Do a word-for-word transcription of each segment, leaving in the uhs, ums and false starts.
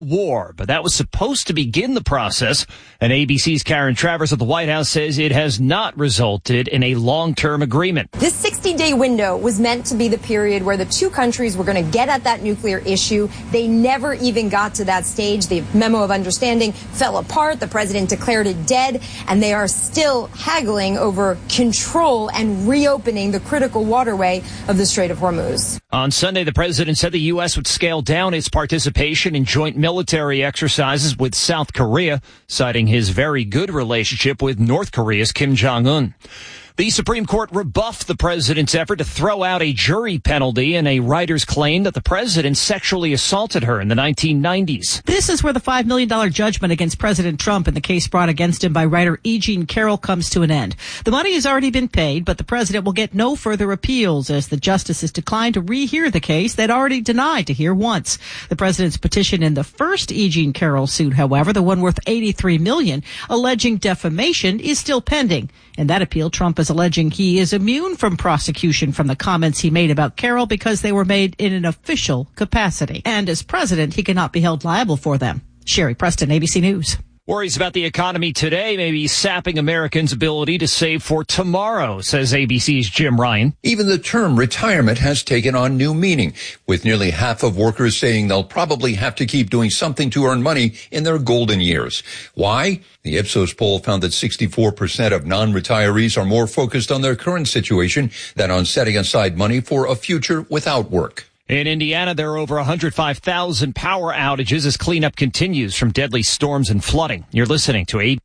war, but that was supposed to begin the process. And A B C's Karen Travers at the White House says it has not resulted in a long-term agreement. This sixty-day window was meant to be the period where the two countries were going to get at that nuclear issue. They never even got to that stage. The memo of understanding fell apart. The president declared it dead, and they are still haggling over control and reopening the critical waterway of the Strait of Hormuz. On Sunday, the president said the U S would scale down its participation in joint military exercises with South Korea, citing his very good relationship with North Korea's Kim Jong-un. The Supreme Court rebuffed the president's effort to throw out a jury penalty in a writer's claim that the president sexually assaulted her in the nineteen nineties. This is where the five million dollars judgment against President Trump in the case brought against him by writer E. Jean Carroll comes to an end. The money has already been paid, but the president will get no further appeals as the justices declined to rehear the case they'd already denied to hear once. The president's petition in the first E. Jean Carroll suit, however, the one worth eighty-three million dollars, alleging defamation, is still pending. In that appeal, Trump is alleging he is immune from prosecution from the comments he made about Carroll because they were made in an official capacity. And as president, he cannot be held liable for them. Sherry Preston, A B C News. Worries about the economy today may be sapping Americans' ability to save for tomorrow, says A B C's Jim Ryan. Even the term retirement has taken on new meaning, with nearly half of workers saying they'll probably have to keep doing something to earn money in their golden years. Why? The Ipsos poll found that sixty-four percent of non-retirees are more focused on their current situation than on setting aside money for a future without work. In Indiana, there are over one hundred five thousand power outages as cleanup continues from deadly storms and flooding. You're listening to eight.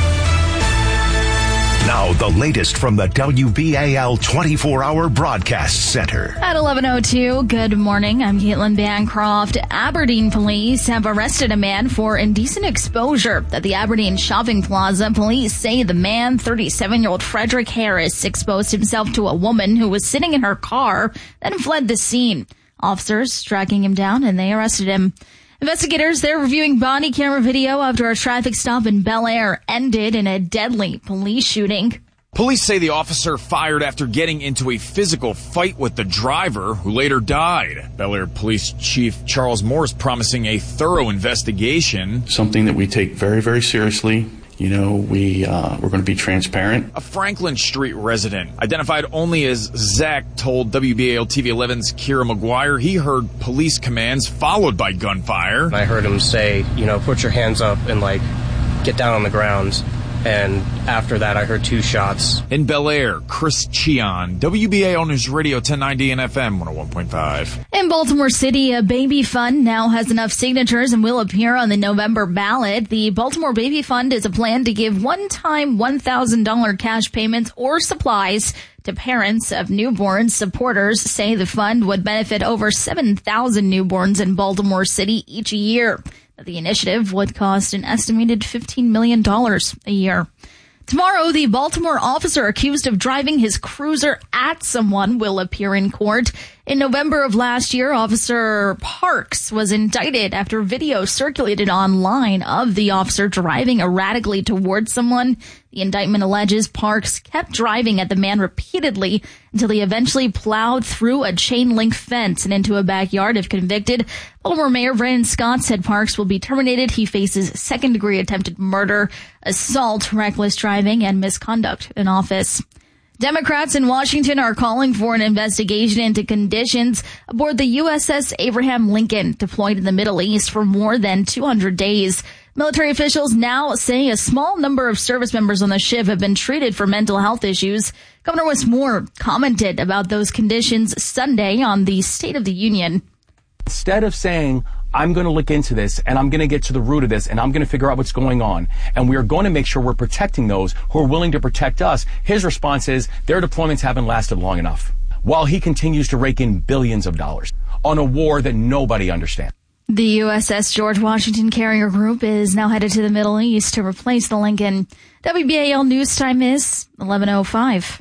Now, the latest from the W B A L twenty-four hour Broadcast Center. At eleven oh two, good morning. I'm Caitlin Bancroft. Aberdeen police have arrested a man for indecent exposure at the Aberdeen Shopping Plaza. Police say the man, thirty-seven-year-old Frederick Harris, exposed himself to a woman who was sitting in her car, then fled the scene. Officers tracking him down, and they arrested him. Investigators, they're reviewing body camera video after a traffic stop in Bel Air ended in a deadly police shooting. Police say the officer fired after getting into a physical fight with the driver, who later died. Bel Air Police Chief Charles Morris promising a thorough investigation. Something that we take very, very seriously. You know, we, uh, we're going to be transparent. A Franklin Street resident, identified only as Zach, told W B A L T V eleven's Kira McGuire he heard police commands followed by gunfire. I heard him say, you know, put your hands up and, like, get down on the ground. And after that, I heard two shots. In Bel Air, Chris Cheon, W B A L News Radio ten ninety and F M one oh one point five. In Baltimore City, a baby fund now has enough signatures and will appear on the November ballot. The Baltimore Baby Fund is a plan to give one-time one thousand dollars cash payments or supplies to parents of newborns. Supporters say the fund would benefit over seven thousand newborns in Baltimore City each year. The initiative would cost an estimated fifteen million dollars a year. Tomorrow, the Baltimore officer accused of driving his cruiser at someone will appear in court. In November of last year, Officer Parks was indicted after video circulated online of the officer driving erratically towards someone. The indictment alleges Parks kept driving at the man repeatedly until he eventually plowed through a chain-link fence and into a backyard. If convicted, Baltimore Mayor Brandon Scott said Parks will be terminated. He faces second-degree attempted murder, assault, reckless driving, and misconduct in office. Democrats in Washington are calling for an investigation into conditions aboard the U S S Abraham Lincoln, deployed in the Middle East for more than two hundred days. Military officials now say a small number of service members on the ship have been treated for mental health issues. Governor Wes Moore commented about those conditions Sunday on the State of the Union. Instead of saying, I'm going to look into this and I'm going to get to the root of this and I'm going to figure out what's going on, and we are going to make sure we're protecting those who are willing to protect us, his response is their deployments haven't lasted long enough, while he continues to rake in billions of dollars on a war that nobody understands. The U S S George Washington Carrier Group is now headed to the Middle East to replace the Lincoln. W B A L News Time is eleven oh five.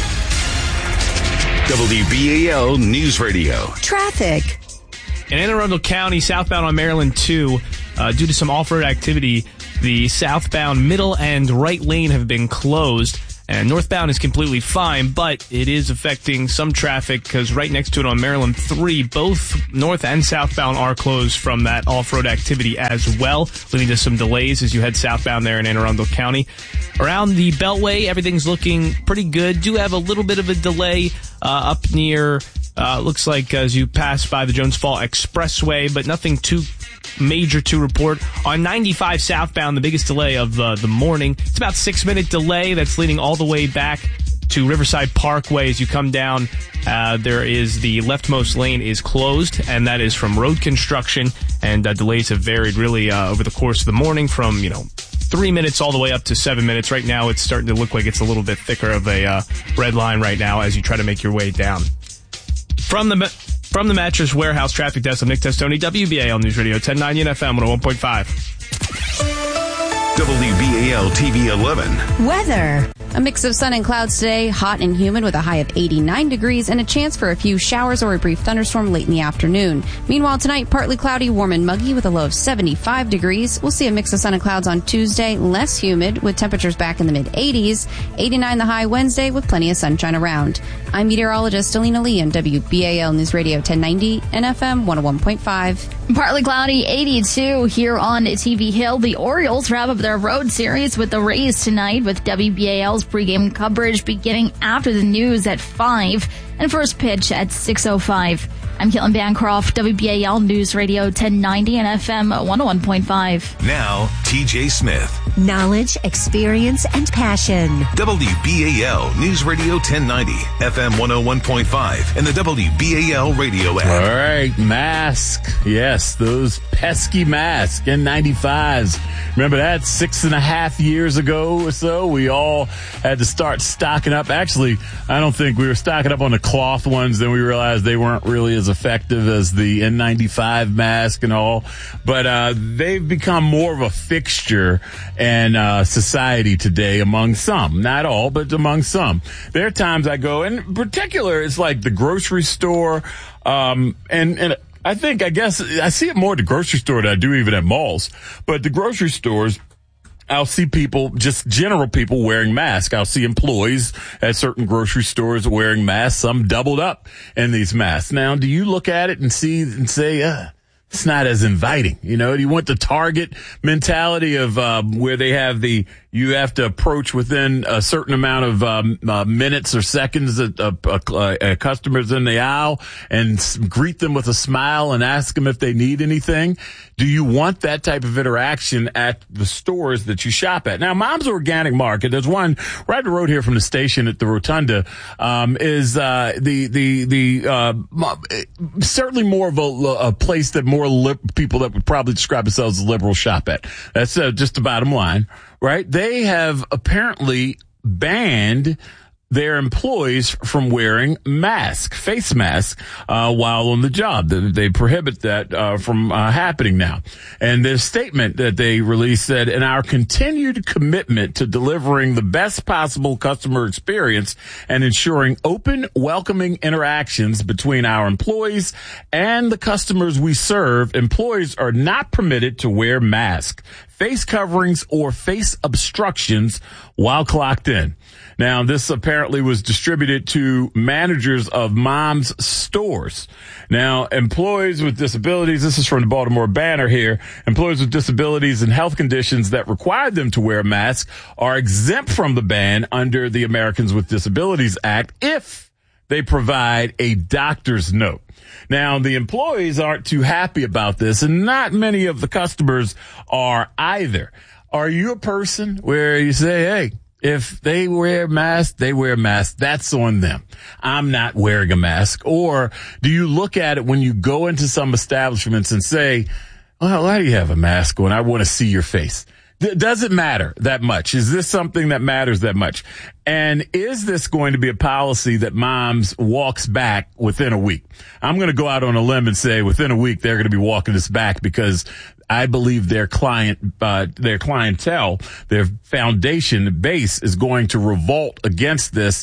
W B A L News Radio. Traffic. In Anne Arundel County, southbound on Maryland two, uh, due to some off-road activity, the southbound middle and right lane have been closed. And northbound is completely fine, but it is affecting some traffic because right next to it on Maryland three, both north and southbound are closed from that off-road activity as well, leading to some delays as you head southbound there in Anne Arundel County. Around the Beltway, everything's looking pretty good. Do have a little bit of a delay uh, up near, uh, looks like as you pass by the Jones Fall Expressway, but nothing too major to report. On ninety-five southbound, the biggest delay of uh, the morning. It's about six minute delay that's leading all the way back to Riverside Parkway as you come down. Uh, there is the leftmost lane is closed, and that is from road construction, and uh, delays have varied really uh, over the course of the morning from, you know, three minutes all the way up to seven minutes. Right now, it's starting to look like it's a little bit thicker of a uh, red line right now as you try to make your way down. From the from the Mattress Warehouse Traffic Desk, I'm Nick Testoni, W B A L News Radio ten ninety and F M one oh one point five. W B A L T V eleven. Weather. A mix of sun and clouds today, hot and humid with a high of eighty-nine degrees and a chance for a few showers or a brief thunderstorm late in the afternoon. Meanwhile, tonight, partly cloudy, warm and muggy with a low of seventy-five degrees. We'll see a mix of sun and clouds on Tuesday, less humid with temperatures back in the mid-eighties. eighty-nine the high Wednesday with plenty of sunshine around. I'm meteorologist Alina Lee on W B A L News Radio ten ninety and F M one oh one point five. Partly cloudy, eighty-two here on T V Hill. The Orioles wrap up their road series with the Rays tonight with W B A L's pregame coverage beginning after the news at five and first pitch at six oh five. I'm Caitlin Bancroft, W B A L News Radio ten ninety and F M one oh one point five. Now, T J Smith. Knowledge, experience, and passion. W B A L News Radio ten ninety, F M one oh one point five, and the W B A L radio app. All right, mask. Yes, those pesky masks, N ninety-fives. Remember that six and a half years ago or so? We all had to start stocking up. Actually, I don't think we were stocking up on the cloth ones. Then we realized they weren't really as effective as the N ninety-five mask and all. But uh they've become more of a fixture in uh, society today among some. Not all, but among some. There are times I go, and in particular, it's like the grocery store, um, and, and I think, I guess, I see it more at the grocery store than I do even at malls. But the grocery stores, I'll see people, just general people wearing masks. I'll see employees at certain grocery stores wearing masks, some doubled up in these masks. Now, do you look at it and see and say, uh, it's not as inviting? You know, do you want the Target mentality of um, where they have the, you have to approach within a certain amount of um, uh, minutes or seconds of uh, uh, uh, customers in the aisle and s- greet them with a smile and ask them if they need anything? Do you want that type of interaction at the stores that you shop at? Now, Mom's Organic Market, there's one right the road here from the station at the Rotunda, um, is uh, the the the uh, certainly more of a, a place that more li- people that would probably describe themselves as liberal shop at. That's uh, just the bottom line. Right? They have apparently banned their employees from wearing masks, face masks, uh, while on the job. They, they prohibit that, uh, from, uh, happening now. And their statement that they released said, in our continued commitment to delivering the best possible customer experience and ensuring open, welcoming interactions between our employees and the customers we serve, employees are not permitted to wear masks, face coverings, or face obstructions while clocked in. Now, this apparently was distributed to managers of Mom's stores. Now, employees with disabilities, this is from the Baltimore Banner here, employees with disabilities and health conditions that require them to wear masks are exempt from the ban under the Americans with Disabilities Act if they provide a doctor's note. Now, the employees aren't too happy about this, and not many of the customers are either. Are you a person where you say, hey, if they wear masks, they wear masks. That's on them. I'm not wearing a mask. Or do you look at it when you go into some establishments and say, well, why do you have a mask on? I want to see your face. D- does it matter that much? Is this something that matters that much? And is this going to be a policy that Moms walks back within a week? I'm going to go out on a limb and say within a week they're going to be walking this back because I believe their client, uh, their clientele, their foundation base is going to revolt against this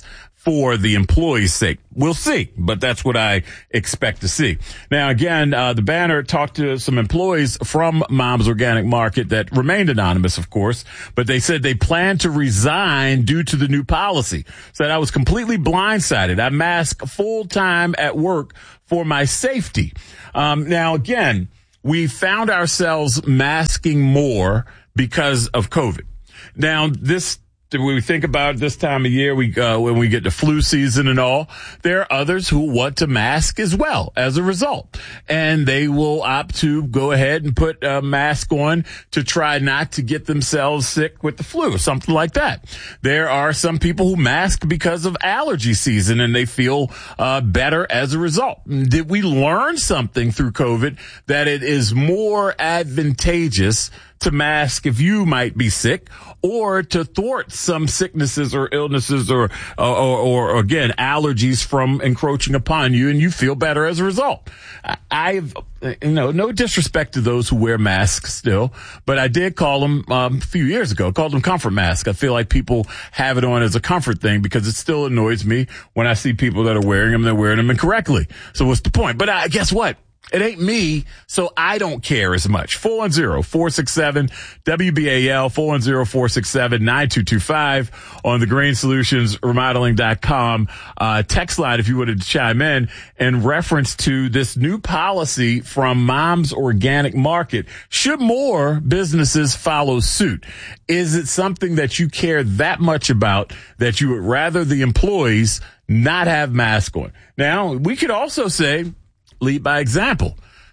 for the employees' sake. We'll see, but that's what I expect to see. Now, again, uh, the banner talked to some employees from Mom's Organic Market that remained anonymous, of course, but they said they plan to resign due to the new policy. Said I was completely blindsided. I mask full time at work for my safety. Um, now, again, we found ourselves masking more because of COVID. Now, this, when we think about it this time of year, we, uh, when we get the flu season and all, there are others who want to mask as well as a result. And they will opt to go ahead and put a mask on to try not to get themselves sick with the flu or something like that. There are some people who mask because of allergy season and they feel, uh, better as a result. Did we learn something through COVID that it is more advantageous to mask if you might be sick or to thwart some sicknesses or illnesses or, or, or, or again, allergies from encroaching upon you and you feel better as a result? I've, you know, no disrespect to those who wear masks still, but I did call them, um, a few years ago, called them comfort masks. I feel like people have it on as a comfort thing because it still annoys me when I see people that are wearing them, they're wearing them incorrectly. So what's the point? But uh, guess what? It ain't me, so I don't care as much. four one zero, four six seven, W B A L, four one zero, four six seven, nine two two five on the green solutions remodeling dot com uh, text line if you wanted to chime in in reference to this new policy from Mom's Organic Market. Should more businesses follow suit? Is it something that you care that much about that you would rather the employees not have masks on? Now, we could also say, lead by example.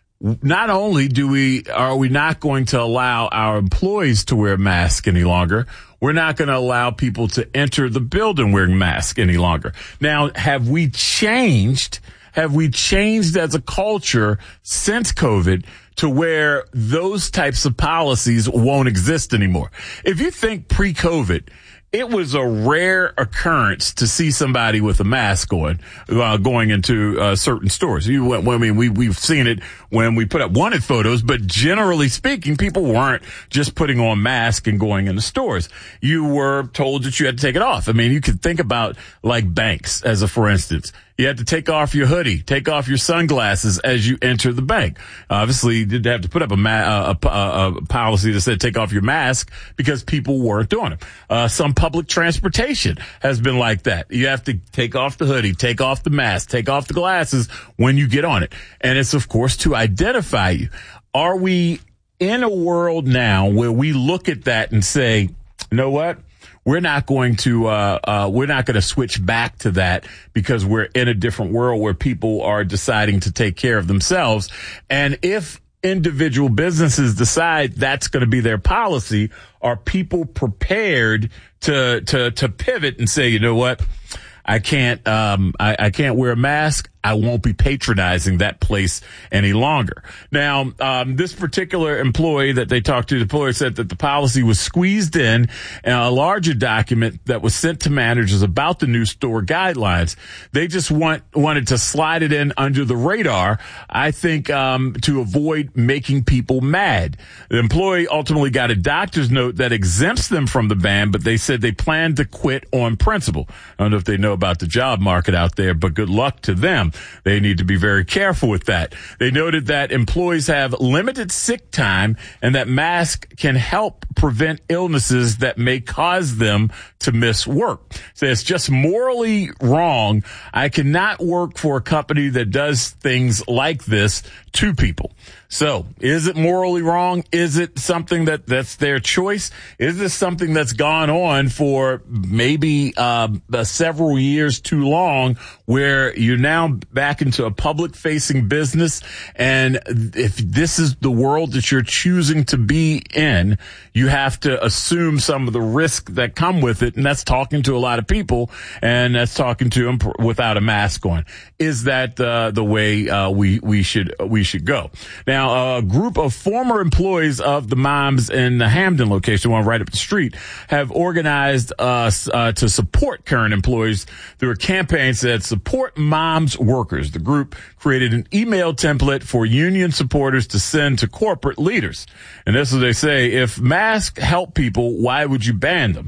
Not only do we, are we not going to allow our employees to wear masks any longer, we're not going to allow people to enter the building wearing masks any longer. Now, have we changed? Have we changed as a culture since COVID to where those types of policies won't exist anymore? If you think pre-COVID, it was a rare occurrence to see somebody with a mask on, uh, going into, uh, certain stores. You, well, I mean, we, we've seen it when we put up wanted photos, but generally speaking, people weren't just putting on masks and going into stores. You were told that you had to take it off. I mean, you could think about like banks as a, for instance. You had to take off your hoodie, take off your sunglasses as you enter the bank. Obviously, you didn't have to put up a, ma- a, a, a policy that said take off your mask because people weren't doing it. Uh, some public transportation has been like that. You have to take off the hoodie, take off the mask, take off the glasses when you get on it. And it's, of course, to identify you. Are we in a world now where we look at that and say, you know what? We're not going to, uh, uh, we're not going to switch back to that because we're in a different world where people are deciding to take care of themselves. And if individual businesses decide that's going to be their policy, are people prepared to, to, to pivot and say, you know what? I can't, um, I, I can't wear a mask. I won't be patronizing that place any longer. Now, um, this particular employee that they talked to, the employer said that the policy was squeezed in a larger document that was sent to managers about the new store guidelines. They just want, wanted to slide it in under the radar, I think, um, to avoid making people mad. The employee ultimately got a doctor's note that exempts them from the ban, but they said they plan to quit on principle. I don't know if they know about the job market out there, but good luck to them. They need to be very careful with that. They noted that employees have limited sick time and that masks can help prevent illnesses that may cause them to miss work. So it's just morally wrong. I cannot work for a company that does things like this to people. So is it morally wrong? Is it something that that's their choice? Is this something that's gone on for maybe uh, several years too long where you're now back into a public facing business? And if this is the world that you're choosing to be in, you have to assume some of the risk that come with it. And that's talking to a lot of people and that's talking to them without a mask on. Is that uh, the way uh, we, we should, we should go? Now, a group of former employees of the Moms in the Hamden location, one right up the street, have organized uh, uh, to support current employees through a campaign that support Moms workers. The group created an email template for union supporters to send to corporate leaders. And this is what they say: if masks help people, why would you ban them?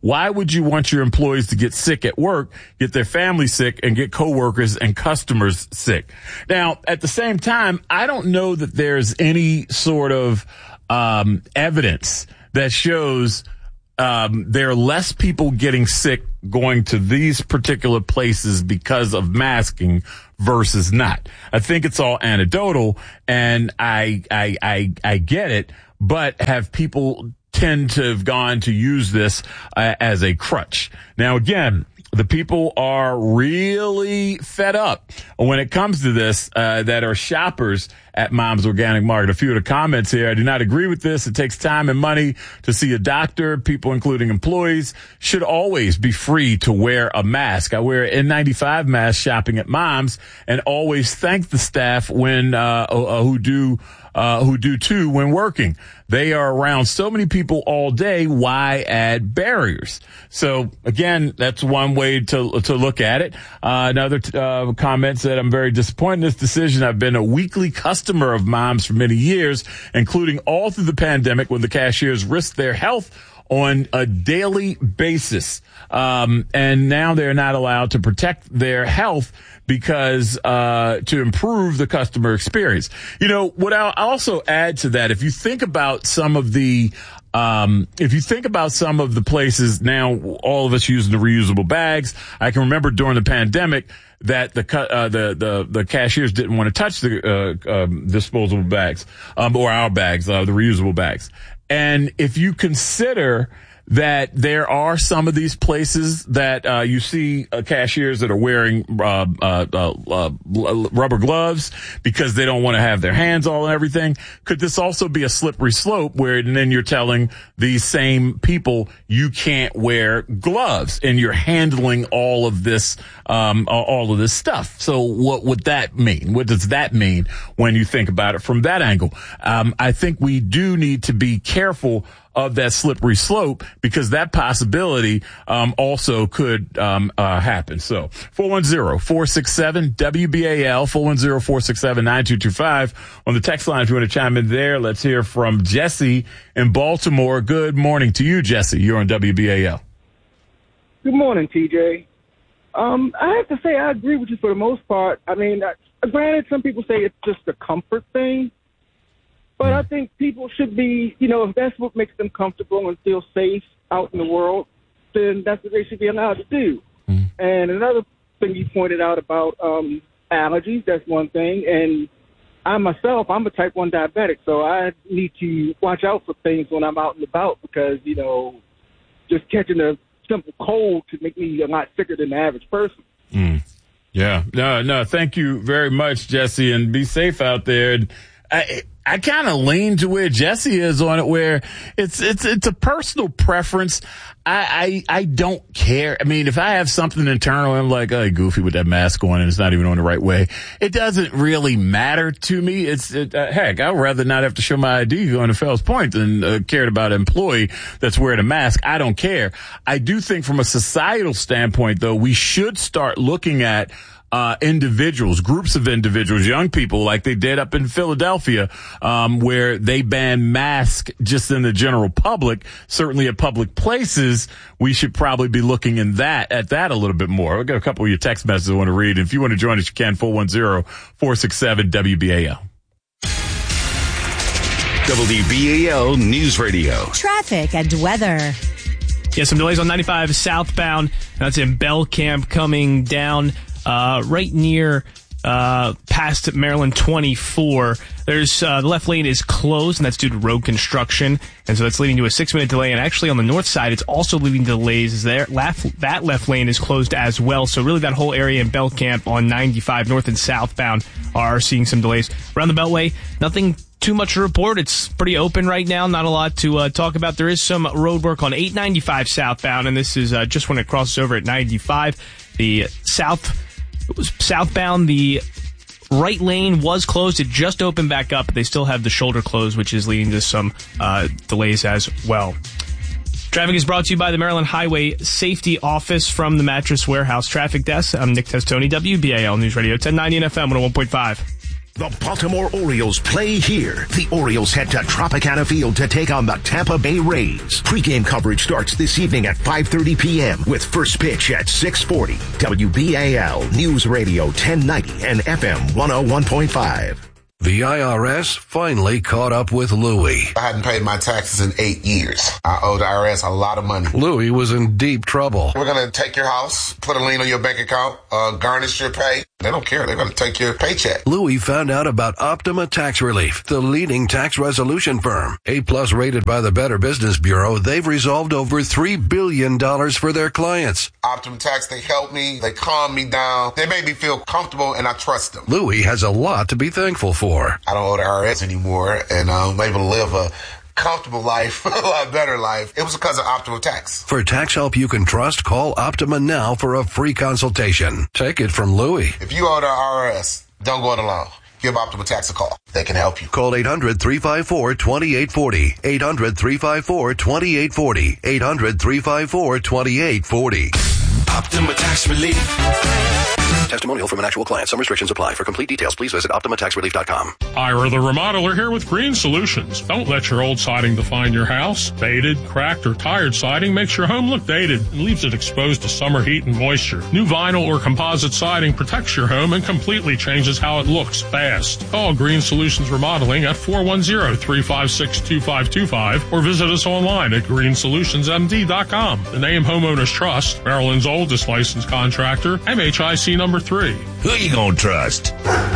Why would you want your employees to get sick at work, get their family sick, and get coworkers and customers sick? Now, at the same time, I don't know that there's any sort of um, evidence that shows um, there are less people getting sick going to these particular places because of masking versus not. I think it's all anecdotal, and I I I, I get it, but have people tend to have gone to use this uh, as a crutch. Now, again, the people are really fed up when it comes to this uh, that are shoppers at Mom's Organic Market. A few of the comments here: I do not agree with this. It takes time and money to see a doctor. People, including employees, should always be free to wear a mask. I wear an N ninety-five mask shopping at Mom's, and always thank the staff when uh, uh, who do uh, who do too when working. They are around so many people all day. Why add barriers? So again, that's one way to to look at it. Uh, another uh, comment said, I'm very disappointed in this decision. I've been a weekly customer of Mom's for many years, including all through the pandemic when the cashiers risked their health on a daily basis. Um, and now they're not allowed to protect their health because uh to improve the customer experience. You know, what I'll also add to that, if you think about some of the Um, if you think about some of the places now, all of us using the reusable bags. I can remember during the pandemic that the uh, the the the cashiers didn't want to touch the uh, um, disposable bags um, or our bags, uh, the reusable bags. And if you consider that there are some of these places that uh, you see uh, cashiers that are wearing uh, uh, uh, uh, rubber gloves because they don't want to have their hands all and everything. Could this also be a slippery slope where then you're telling these same people you can't wear gloves and you're handling all of this, um, all of this stuff? So what would that mean? What does that mean when you think about it from that angle? Um, I think we do need to be careful of that slippery slope because that possibility um, also could um, uh, happen. So four one zero, four six seven, W B A L, four one zero, four six seven, nine two two five. On the text line, if you want to chime in there, let's hear from Jesse in Baltimore. Good morning to you, Jesse. You're on W B A L. Good morning, T J. Um, I have to say I agree with you for the most part. I mean, uh, granted, some people say it's just a comfort thing. But I think people should be, you know, if that's what makes them comfortable and feel safe out in the world, then that's what they should be allowed to do. Mm. And another thing you pointed out about um, allergies, that's one thing. And I myself, I'm a type one diabetic, so I need to watch out for things when I'm out and about because, you know, just catching a simple cold could make me a lot sicker than the average person. Mm. Yeah. No, no, thank you very much, Jesse, and be safe out there. And I, I kind of lean to where Jesse is on it, where it's it's it's a personal preference. I, I I don't care. I mean, if I have something internal, I'm like, oh, goofy with that mask on, and it's not even on the right way. It doesn't really matter to me. It's it, uh, heck, I'd rather not have to show my I D going to Fells Point than uh, cared about an employee that's wearing a mask. I don't care. I do think from a societal standpoint, though, we should start looking at Uh, individuals, groups of individuals, young people, like they did up in Philadelphia, um, where they banned masks just in the general public. Certainly at public places, we should probably be looking in that at that a little bit more. I've got a couple of your text messages I want to read. If you want to join us, you can, four one zero, four six seven, W B A L. W B A L News Radio. Traffic and weather. Yeah, some delays on ninety-five southbound. That's in Bell Camp coming down uh, right near uh, past Maryland twenty-four. There's uh, the left lane is closed, and that's due to road construction, and so that's leading to a six-minute delay. And actually, on the north side, it's also leading to delays. There, left, that left lane is closed as well. So really, that whole area in Bell Camp on ninety-five north and southbound are seeing some delays. Around the Beltway, nothing too much to report. It's pretty open right now. Not a lot to uh, talk about. There is some road work on eight ninety-five southbound, and this is uh, just when it crosses over at ninety-five. The south southbound, the right lane was closed. It just opened back up, but they still have the shoulder closed, which is leading to some uh, delays as well. Traffic is brought to you by the Maryland Highway Safety Office from the Mattress Warehouse Traffic Desk. I'm Nick Testoni, W B A L News Radio ten ninety and F M one oh one point five. The Baltimore Orioles play here. The Orioles head to Tropicana Field to take on the Tampa Bay Rays. Pre-game coverage starts this evening at five thirty p.m. with first pitch at six forty. W B A L News Radio ten ninety and F M one oh one point five. The I R S finally caught up with Louie. I hadn't paid my taxes in eight years. I owe the I R S a lot of money. Louie was in deep trouble. We're going to take your house, put a lien on your bank account, uh, garnish your pay. They don't care. They're going to take your paycheck. Louie found out about Optima Tax Relief, the leading tax resolution firm. A-plus rated by the Better Business Bureau, they've resolved over three billion dollars for their clients. Optima Tax, they help me. They calm me down. They make me feel comfortable, and I trust them. Louie has a lot to be thankful for. I don't owe the I R S anymore, and I'm able to live a comfortable life, a lot better life. It was because of Optima Tax. For tax help you can trust, call Optima now for a free consultation. Take it from Louie. If you owe the I R S, don't go it alone. Give Optima Tax a call. They can help you. Call eight hundred, three five four, two eight four zero. eight hundred, three five four, two eight four zero. eight hundred, three five four, two eight four zero. Optima Tax Relief. Testimonial from an actual client. Some restrictions apply. For complete details, please visit Optima Tax Relief dot com. Ira the Remodeler here with Green Solutions. Don't let your old siding define your house. Faded, cracked, or tired siding makes your home look dated and leaves it exposed to summer heat and moisture. New vinyl or composite siding protects your home and completely changes how it looks fast. Call Green Solutions Remodeling at four one zero, three five six, two five two five or visit us online at green solutions m d dot com. The name Homeowners Trust, Maryland's oldest licensed contractor, M H I C number three. Who you gonna trust?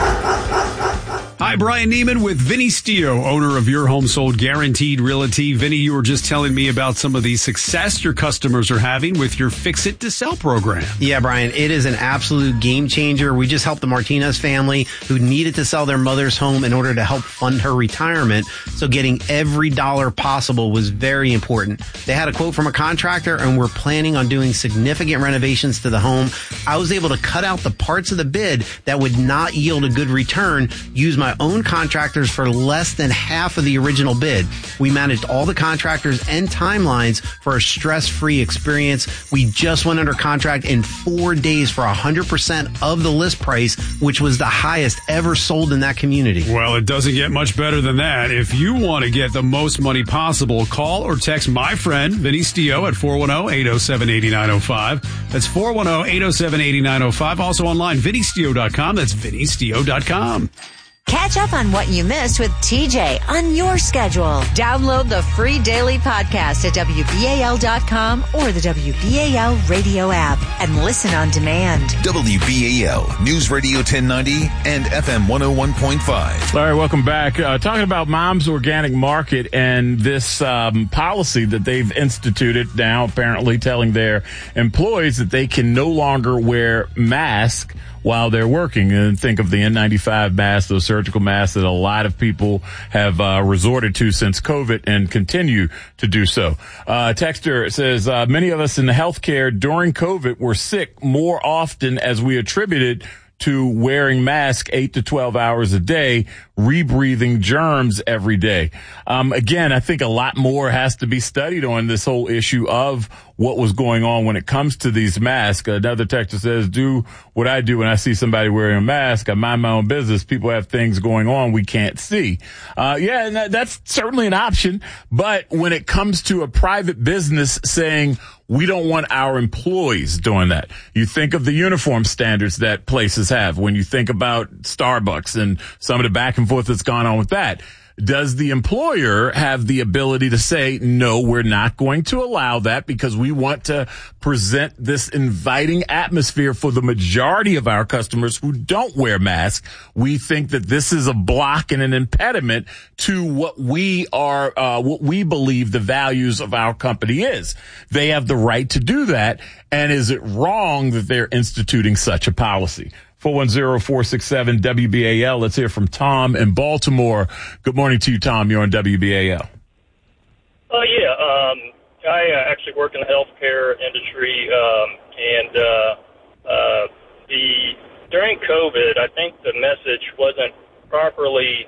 Hi, Brian Neiman with Vinny Stio, owner of Your Home Sold Guaranteed Realty. Vinny, you were just telling me about some of the success your customers are having with your Fix It to Sell program. Yeah, Brian, it is an absolute game changer. We just helped the Martinez family who needed to sell their mother's home in order to help fund her retirement. So getting every dollar possible was very important. They had a quote from a contractor and we're planning on doing significant renovations to the home. I was able to cut out the parts of the bid that would not yield a good return, use my own contractors for less than half of the original bid. We managed all the contractors and timelines for a stress-free experience. We just went under contract in four days for one hundred percent of the list price, which was the highest ever sold in that community. Well, it doesn't get much better than that. If you want to get the most money possible, call or text my friend, Vinny Stio, at four one zero, eight zero seven, eight nine zero five. That's four one zero, eight zero seven, eight nine zero five. Also online, vinny stio dot com. That's vinny stio dot com. Catch up on what you missed with T J on your schedule. Download the free daily podcast at W B A L dot com or the W B A L radio app and listen on demand. W B A L News Radio ten ninety and F M one oh one point five. All right, welcome back. Uh, talking about Mom's Organic Market and this um, policy that they've instituted now, apparently telling their employees that they can no longer wear masks while they're working. And think of the N ninety-five masks, those surgical masks that a lot of people have uh, resorted to since COVID and continue to do so. Uh, Texter says, uh, many of us in the healthcare during COVID were sick more often as we attributed to wearing masks eight to twelve hours a day, rebreathing germs every day. Um, again, I think a lot more has to be studied on this whole issue of what was going on when it comes to these masks. Another texter says, do what I do when I see somebody wearing a mask. I mind my own business. People have things going on we can't see. Uh, yeah, and that, that's certainly an option. But when it comes to a private business saying, we don't want our employees doing that. You think of the uniform standards that places have when you think about Starbucks and some of the back and forth that's gone on with that. Does the employer have the ability to say, no, we're not going to allow that because we want to present this inviting atmosphere for the majority of our customers who don't wear masks? We think that this is a block and an impediment to what we are, uh, what we believe the values of our company is. They have the right to do that. And is it wrong that they're instituting such a policy? four one zero, four six seven, W B A L. Let's hear from Tom in Baltimore. Good morning to you, Tom. You're on W B A L. Oh, uh, yeah. Um, I uh, actually work in the healthcare industry, um, and uh, uh, the during COVID, I think the message wasn't properly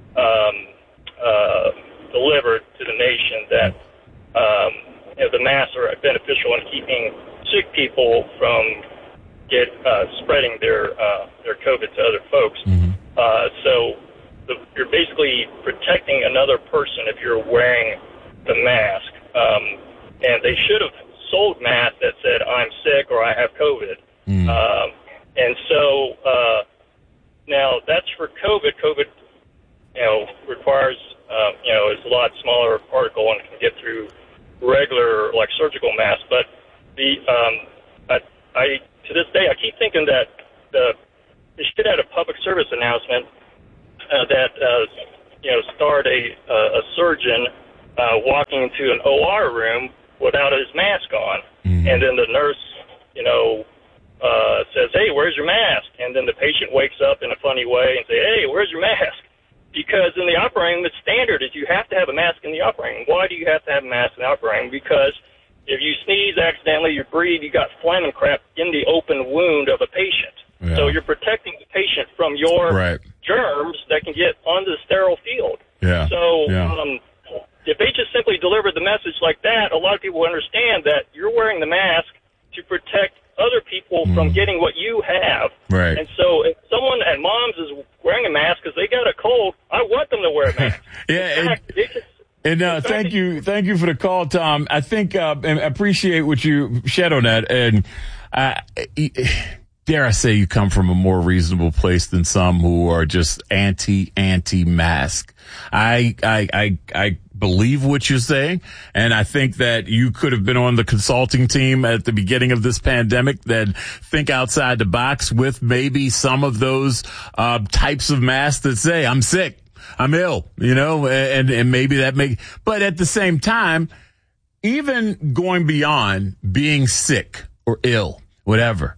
um, uh, delivered to the nation that um, you know, the masks are beneficial in keeping sick people from get uh, spreading their uh, their COVID to other folks. Mm-hmm. Uh, so the, you're basically protecting another person if you're wearing the mask. Um, and they should have sold masks that said, I'm sick or I have COVID. Mm. Um, and so uh, now that's for COVID. COVID, you know, requires, uh, you know, is a lot smaller particle and can get through regular, like, surgical masks. But the, um, I, I, to this day, I keep thinking that the, they should have a public service announcement uh, that, uh, you know, starred a, uh, a surgeon uh, walking into an O R room without his mask on. Mm-hmm. And then the nurse, you know, uh, says, hey, where's your mask? And then the patient wakes up in a funny way and say, hey, where's your mask? Because in the operating room, the standard is you have to have a mask in the operating room. Why do you have to have a mask in the operating room? Because if you sneeze accidentally, you breathe, you got phlegm and crap in the open wound of a patient. Yeah. So you're protecting the patient from your right. germs that can get onto the sterile field. Yeah. So yeah. Um, if they just simply delivered the message like that, a lot of people understand that you're wearing the mask to protect other people mm. from getting what you have. Right. And so if someone at Mom's is wearing a mask because they got a cold, I want them to wear a mask. yeah. In fact, it, just, and uh, thank you, thank you for the call, Tom. I think uh, and I appreciate what you shed on that, and uh, dare I say, you come from a more reasonable place than some who are just anti anti mask. I I I I. believe what you're saying, and I think that you could have been on the consulting team at the beginning of this pandemic that think outside the box with maybe some of those uh types of masks that say I'm sick, I'm ill, you know, and and maybe that make but at the same time, even going beyond being sick or ill, whatever,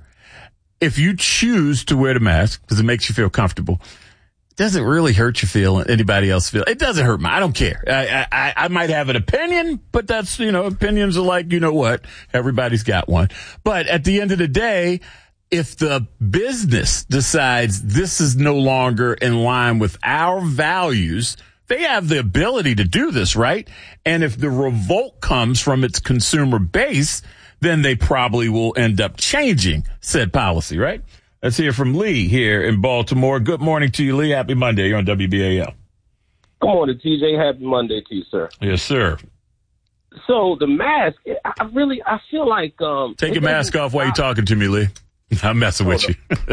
if you choose to wear the mask because it makes you feel comfortable, doesn't really hurt you feel anybody else feel. It doesn't hurt me. I don't care. I, I, I might have an opinion, but that's, you know, opinions are like, you know what? Everybody's got one. But at the end of the day, if the business decides this is no longer in line with our values, they have the ability to do this, right? And if the revolt comes from its consumer base, then they probably will end up changing said policy, right? Let's hear from Lee here in Baltimore. Good morning to you, Lee. Happy Monday. You're on W B A L. Good morning, T J. Happy Monday to you, sir. Yes, sir. So the mask, I really, I feel like... Um, Take your mask off while you're talking to me, Lee. I'm messing with you.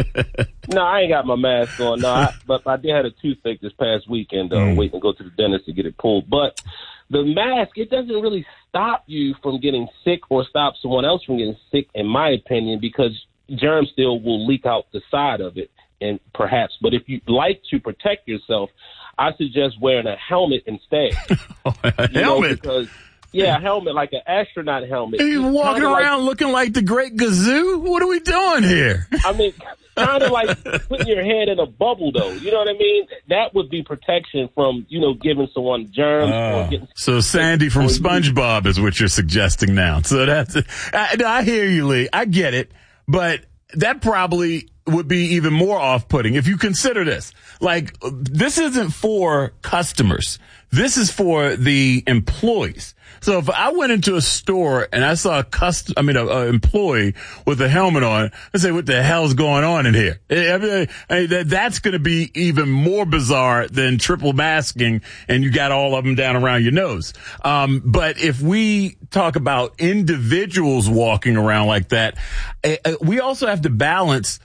No, I ain't got my mask on. No, I, but I did have a toothache this past weekend. Uh, mm. Waiting to go to the dentist to get it pulled. But the mask, it doesn't really stop you from getting sick or stop someone else from getting sick, in my opinion, because germs still will leak out the side of it, and perhaps. But if you like to protect yourself, I suggest wearing a helmet instead. oh, a you helmet? Know, because, yeah, a helmet, like an astronaut helmet. Are you walking around like, looking like the Great Gazoo? What are we doing here? I mean, kind of like putting your head in a bubble, though. You know what I mean? That would be protection from, you know, giving someone germs. Oh, or getting so Sandy from SpongeBob is what you're suggesting now. So that's, I, I hear you, Lee. I get it. But that probably would be even more off-putting if you consider this. Like, this isn't for customers. This is for the employees. So if I went into a store and I saw a cust- I mean, an employee with a helmet on, I'd say, what the hell's going on in here? I mean, I mean, that, that's going to be even more bizarre than triple masking and you got all of them down around your nose. Um, but if we talk about individuals walking around like that, uh, we also have to balance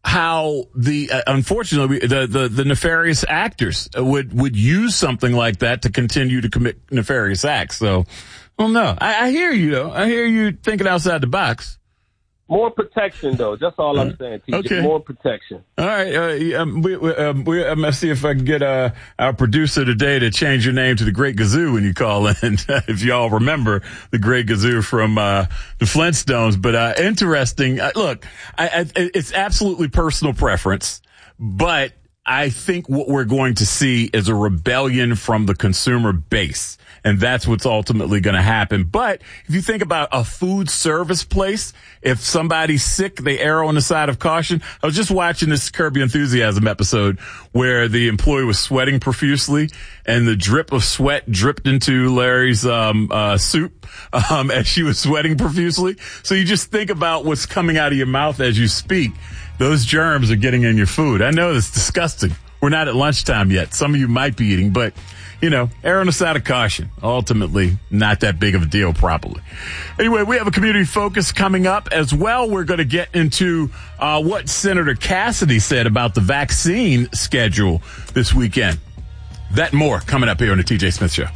how the uh, unfortunately the, the the nefarious actors would would use something like that to continue to commit nefarious acts. So, well, no, I, I hear you though. I hear you thinking outside the box. More protection, though. That's all I'm saying, T J. Okay. More protection. All right. Uh, um, we, we, um, we, I'm going to see if I can get uh, our producer today to change your name to the Great Gazoo when you call in, if y'all remember the Great Gazoo from uh, the Flintstones. But uh, interesting. Uh, look, I, I, it's absolutely personal preference, but I think what we're going to see is a rebellion from the consumer base. And that's what's ultimately going to happen. But if you think about a food service place, if somebody's sick, they err on the side of caution. I was just watching this Curb Your Enthusiasm episode where the employee was sweating profusely and the drip of sweat dripped into Larry's um uh soup um as she was sweating profusely. So you just think about what's coming out of your mouth as you speak. Those germs are getting in your food. I know it's disgusting. We're not at lunchtime yet. Some of you might be eating, but, you know, err on the side of caution. Ultimately, not that big of a deal, probably. Anyway, we have a community focus coming up as well. We're going to get into uh, what Senator Cassidy said about the vaccine schedule this weekend. That and more coming up here on the T J Smith Show.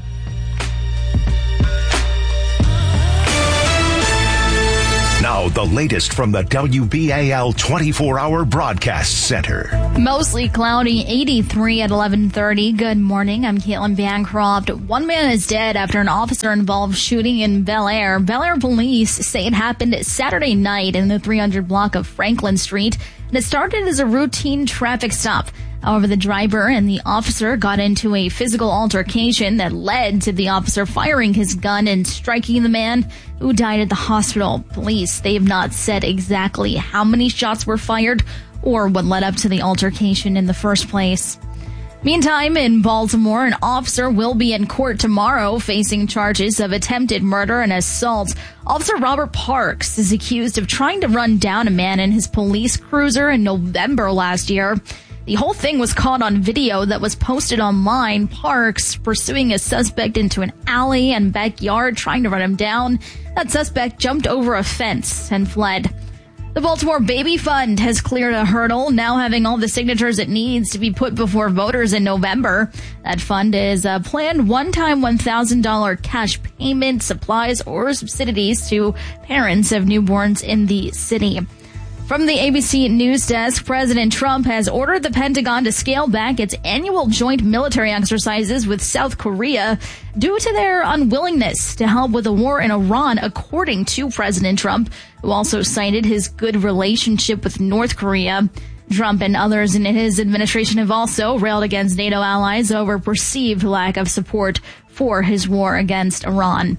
Now, the latest from the W B A L twenty-four hour Broadcast Center. Mostly cloudy, eighty-three at eleven thirty. Good morning. I'm Caitlin Bancroft. One man is dead after an officer-involved shooting in Bel Air. Bel Air police say it happened Saturday night in the three hundred block of Franklin Street, and it started as a routine traffic stop. However, the driver and the officer got into a physical altercation that led to the officer firing his gun and striking the man who died at the hospital. Police, they have not said exactly how many shots were fired or what led up to the altercation in the first place. Meantime, in Baltimore, an officer will be in court tomorrow facing charges of attempted murder and assault. Officer Robert Parks is accused of trying to run down a man in his police cruiser in November last year. The whole thing was caught on video that was posted online. Parks pursuing a suspect into an alley and backyard, trying to run him down. That suspect jumped over a fence and fled. The Baltimore Baby Fund has cleared a hurdle, now having all the signatures it needs to be put before voters in November. That fund is a planned one-time one thousand dollars cash payment, supplies, or subsidies to parents of newborns in the city. From the A B C News Desk, President Trump has ordered the Pentagon to scale back its annual joint military exercises with South Korea due to their unwillingness to help with the war in Iran, according to President Trump, who also cited his good relationship with North Korea. Trump and others in his administration have also railed against NATO allies over perceived lack of support for his war against Iran.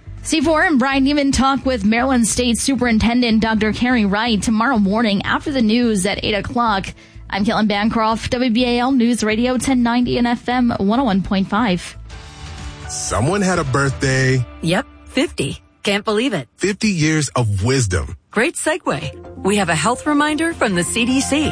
C four and Brian Neiman talk with Maryland State Superintendent Doctor Carrie Wright tomorrow morning after the news at eight o'clock. I'm Caitlin Bancroft, W B A L News Radio ten ninety and F M one oh one point five. Someone had a birthday. Yep, fifty. Can't believe it. fifty years of wisdom. Great segue. We have a health reminder from the C D C.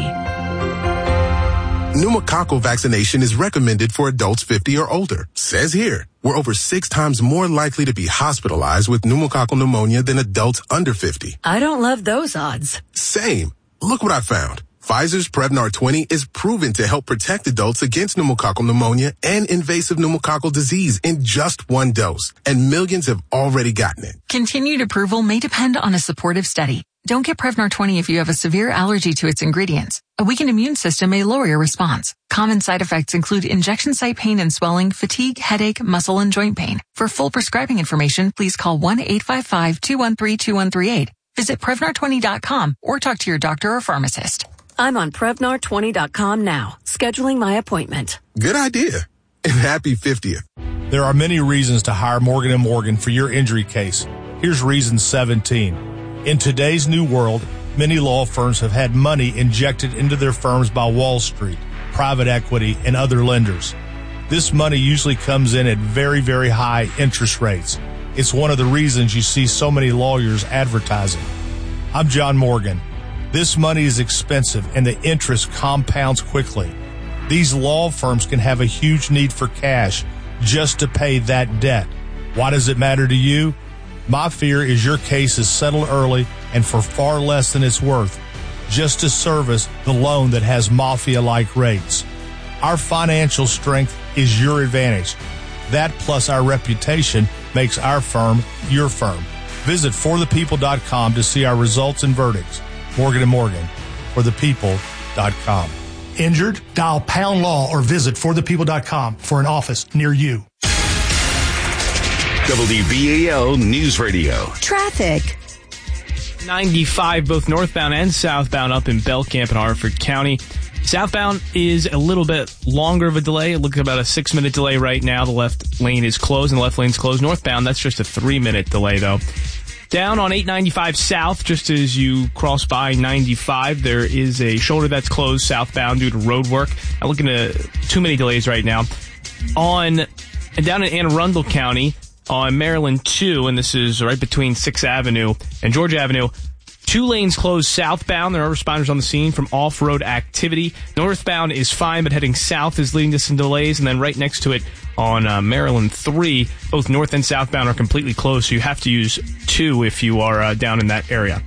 Pneumococcal vaccination is recommended for adults fifty or older. Says here, we're over six times more likely to be hospitalized with pneumococcal pneumonia than adults under fifty. I don't love those odds. Same. Look what I found. Pfizer's Prevnar twenty is proven to help protect adults against pneumococcal pneumonia and invasive pneumococcal disease in just one dose. And millions have already gotten it. Continued approval may depend on a supportive study. Don't get Prevnar twenty if you have a severe allergy to its ingredients. A weakened immune system may lower your response. Common side effects include injection site pain and swelling, fatigue, headache, muscle, and joint pain. For full prescribing information, please call one eight five five, two one three, two one three eight. Visit Prevnar twenty dot com or talk to your doctor or pharmacist. I'm on Prevnar twenty dot com now, scheduling my appointment. Good idea. And happy fiftieth. There are many reasons to hire Morgan and Morgan for your injury case. Here's reason seventeen. In today's new world, many law firms have had money injected into their firms by Wall Street, private equity, and other lenders. This money usually comes in at very, very high interest rates. It's one of the reasons you see so many lawyers advertising. I'm John Morgan. This money is expensive and the interest compounds quickly. These law firms can have a huge need for cash just to pay that debt. Why does it matter to you? My fear is your case is settled early and for far less than it's worth, just to service the loan that has mafia-like rates. Our financial strength is your advantage. That plus our reputation makes our firm your firm. Visit for the people dot com to see our results and verdicts. Morgan and Morgan, for the people dot com. Injured? Dial pound law or visit for the people dot com for an office near you. W B A L News Radio. Traffic. ninety-five, both northbound and southbound up in Belcamp and Harford County. Southbound is a little bit longer of a delay. It looks about a six-minute delay right now. The left lane is closed and the left lane's closed. Northbound, that's just a three-minute delay, though. Down on eight ninety-five south, just as you cross by ninety-five, there is a shoulder that's closed southbound due to road work. I'm looking at too many delays right now. On and down in Anne Arundel County, on Maryland two, and this is right between sixth Avenue and Georgia Avenue, Two lanes closed southbound. There are responders on the scene from off-road activity. Northbound is fine, but heading south is leading to some delays. And then right next to it on uh, Maryland three, both north and southbound are completely closed, so you have to use two if you are uh, down in that area.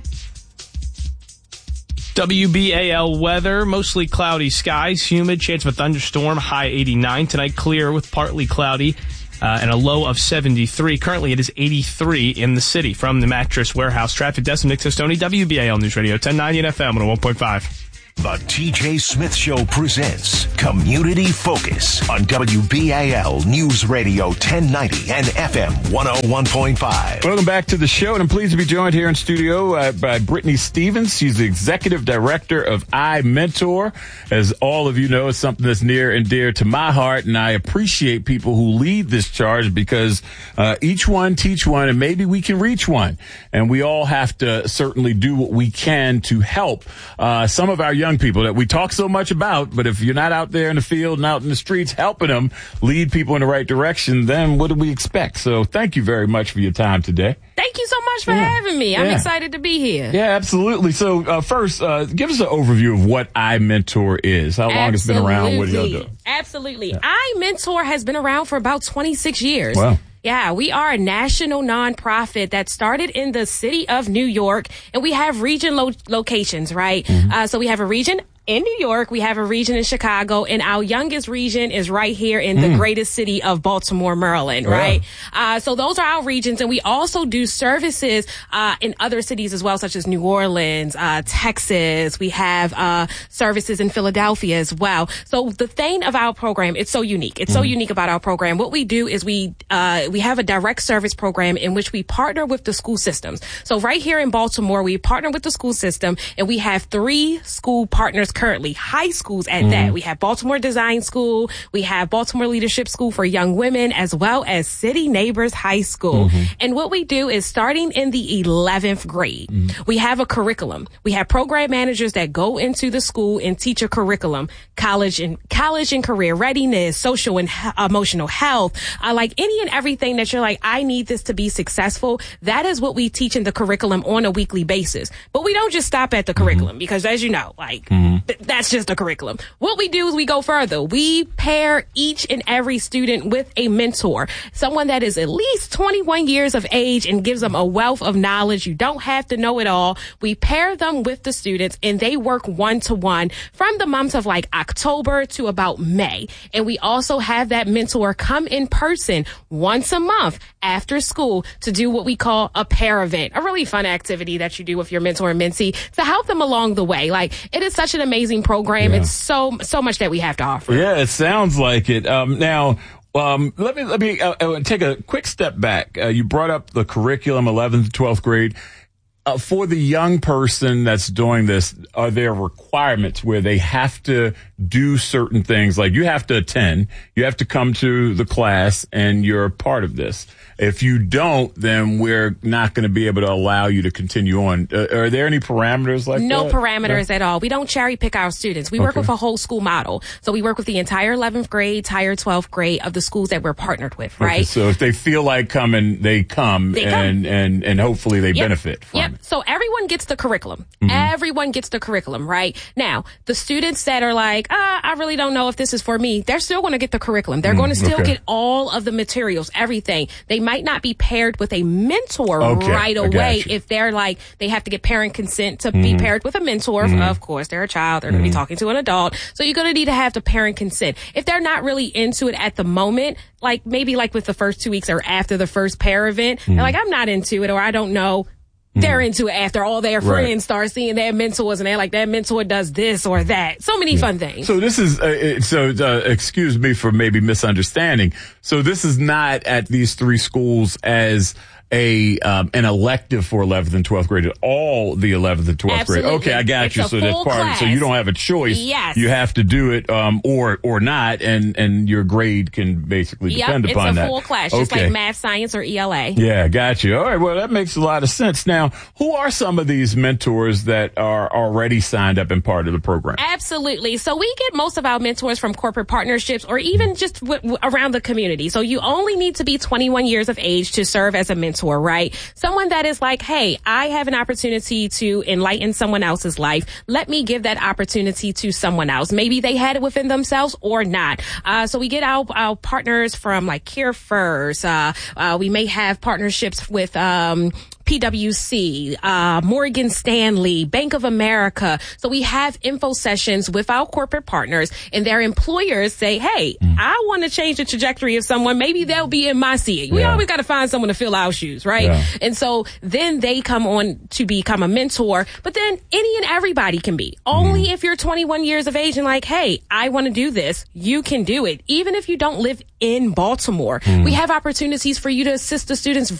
W B A L weather, mostly cloudy skies, humid, chance of a thunderstorm, high eighty-nine. Tonight clear with partly cloudy uh, and a low of seventy-three. Currently it is eighty-three in the city. From the Mattress Warehouse traffic desk, Nick Testoni, W B A L News Radio, ten ninety and F M one oh one point five. The T J Smith Show presents Community Focus on W B A L News Radio ten ninety and F M one oh one point five. Welcome back to the show, and I'm pleased to be joined here in studio uh, by Brittany Stevens. She's the Executive Director of iMentor. As all of you know, it's something that's near and dear to my heart, and I appreciate people who lead this charge because uh, each one teach one, and maybe we can reach one. And we all have to certainly do what we can to help uh, some of our young people that we talk so much about, but if you're not out there in the field and out in the streets helping them lead people in the right direction, then what do we expect? So thank you very much for your time today. Thank you so much for yeah. having me. I'm yeah. excited to be here. Yeah, absolutely. So uh, first, uh, give us an overview of what iMentor is. How long absolutely. It's been around? What do y'all do? Absolutely. Yeah. iMentor has been around for about twenty-six years. Wow. Yeah, we are a national nonprofit that started in the city of New York, and we have region lo- locations, right? Mm-hmm. Uh, so we have a region in New York, we have a region in Chicago, and our youngest region is right here in mm. the greatest city of Baltimore, Maryland, wow. right? Uh, so those are our regions, and we also do services uh, in other cities as well, such as New Orleans, uh, Texas. We have uh, services in Philadelphia as well. So the thing of our program, it's so unique. It's mm. so unique about our program. What we do is we uh, we have a direct service program in which we partner with the school systems. So right here in Baltimore, we partner with the school system, and we have three school partners currently, high schools at mm-hmm. that. We have Baltimore Design School, we have Baltimore Leadership School for Young Women, as well as City Neighbors High School. Mm-hmm. And what we do is starting in the eleventh grade, mm-hmm. we have a curriculum. We have program managers that go into the school and teach a curriculum, college and college and career readiness, social and he- emotional health, uh, like any and everything that you're like, I need this to be successful. That is what we teach in the curriculum on a weekly basis. But we don't just stop at the mm-hmm. curriculum because, as you know, like, mm-hmm. th- that's just a curriculum. What we do is we go further. We pair each and every student with a mentor, someone that is at least twenty-one years of age and gives them a wealth of knowledge. You don't have to know it all. We pair them with the students, and they work one-to-one from the months of like October to about May. And we also have that mentor come in person once a month after school to do what we call a pair event, a really fun activity that you do with your mentor and mentee to help them along the way. Like, it is such an amazing program. Yeah. It's so, so much that we have to offer. Yeah, it sounds like it. Um, now, um, let me, let me uh, uh, take a quick step back. Uh, you brought up the curriculum, eleventh to twelfth grade. Uh, for the young person that's doing this, are there requirements where they have to do certain things? Like, you have to attend, you have to come to the class, and you're a part of this. If you don't, then we're not going to be able to allow you to continue on. Uh, are there any parameters like no that? No parameters no? at all. We don't cherry pick our students. We work okay. with a whole school model. So we work with the entire eleventh grade, entire twelfth grade of the schools that we're partnered with, right? Okay, so if they feel like coming, they come, they and, come. and, and hopefully they yep. benefit from yep. it. So everyone gets the curriculum. Mm-hmm. Everyone gets the curriculum, right? Now, the students that are like, ah, I really don't know if this is for me, they're still going to get the curriculum. They're mm, going to still okay. get all of the materials, everything. They might not be paired with a mentor okay, right away if they're like, they have to get parent consent to mm-hmm. be paired with a mentor. Mm-hmm. Of course, they're a child. They're mm-hmm. going to be talking to an adult. So you're going to need to have the parent consent. If they're not really into it at the moment, like maybe like with the first two weeks or after the first pair event, mm-hmm. they're like, I'm not into it, or I don't know. They're mm-hmm. into it after all their friends right. start seeing their mentors, and they're like, that mentor does this or that. So many yeah. fun things. So this is, uh, so uh, excuse me for maybe misunderstanding. So this is not at these three schools as a um, an elective for eleventh and twelfth grade at all the eleventh and twelfth Absolutely. grade. Okay, I got it's you. So that's part class. of it. So you don't have a choice. Yes. You have to do it um, or or not, and, and your grade can basically yep, depend upon that. It's a full class, just okay. like math, science, or E L A. Yeah, got you. All right, well, that makes a lot of sense. Now, who are some of these mentors that are already signed up and part of the program? Absolutely. So we get most of our mentors from corporate partnerships or even just w- w- around the community. So you only need to be twenty-one years of age to serve as a mentor. mentor, right? Someone that is like, hey, I have an opportunity to enlighten someone else's life. Let me give that opportunity to someone else. Maybe they had it within themselves or not. Uh, so we get our, our partners from like Care First. Uh, uh, we may have partnerships with, um, P W C, uh, Morgan Stanley, Bank of America. So we have info sessions with our corporate partners, and their employers say, hey, mm. I want to change the trajectory of someone. Maybe they'll be in my seat. We yeah. always got to find someone to fill our shoes, right? Yeah. And so then they come on to become a mentor, but then any and everybody can be. Only mm. if you're twenty-one years of age and like, hey, I want to do this, you can do it. Even if you don't live in Baltimore, mm. we have opportunities for you to assist the students